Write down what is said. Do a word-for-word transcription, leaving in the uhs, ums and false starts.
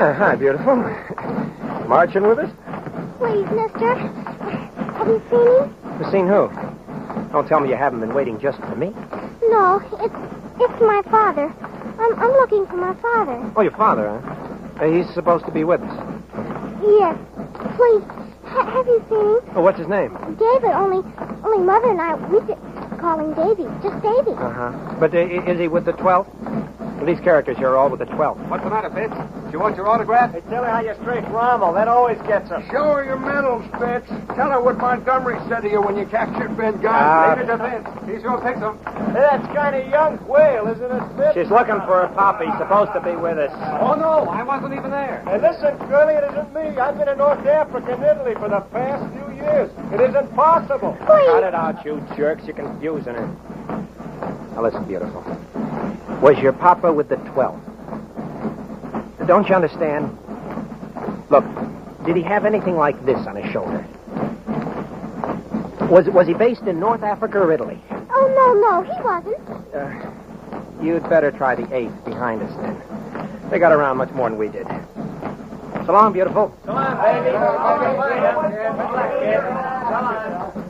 Hi, beautiful. Marching with us? Please, mister. Have you seen him? You seen who? Don't tell me you haven't been waiting just for me. No, it's it's my father. I'm I'm looking for my father. Oh, your father, huh? Uh, he's supposed to be with us. Yes. Please, ha- have you seen him? Oh, what's his name? David, only only Mother and I, we just call him Davy. Just Davy. Uh-huh. But uh, is he with the twelfth? Well, these characters here are all with the twelfth. What's the matter, Fitz? You want your autograph? Hey, tell her how you straight Rommel. That always gets her. Show her your medals, Fitz. Tell her what Montgomery said to you when you captured Ben Gunn. Ah. Leave it to Fitz. He's going to pick them. Hey, that's kind of young whale, isn't it, Fitz? She's looking for her pop. He's supposed to be with us. Oh, no. I wasn't even there. Hey, listen, Curly, it isn't me. I've been in North Africa and Italy for the past few years. It isn't possible. Please. Cut it out, you jerks. You're confusing her. Now, listen, beautiful. Was your papa with the twelfth? Don't you understand? Look, did he have anything like this on his shoulder? Was was he based in North Africa or Italy? Oh, no, no, he wasn't. Uh, you'd better try the eighth behind us, then. They got around much more than we did. So long, beautiful. Come on, baby. Come on, baby. Come on.